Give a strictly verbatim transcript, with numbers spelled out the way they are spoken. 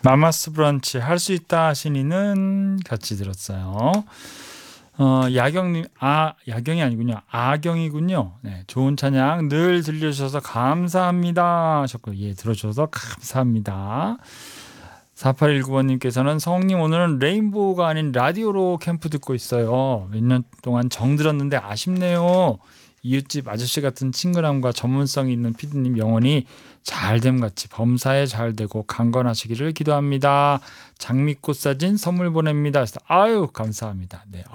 마마스 브런치 할 수 있다 하시니는 같이 들었어요. 어, 야경님, 아, 야경이 아니군요. 아경이군요. 네, 좋은 찬양 늘 들려주셔서 감사합니다 하셨고, 예, 들어주셔서 감사합니다. 사팔일구 번님께서는 성님 오늘은 레인보우가 아닌 라디오로 캠프 듣고 있어요. 몇 년 동안 정 들었는데 아쉽네요. 이웃집 아저씨 같은 친근함과 전문성이 있는 피디님 영원히 잘됨같이 범사에 잘되고 강건하시기를 기도합니다. 장미꽃 사진 선물 보냅니다. 아유 감사합니다. 네.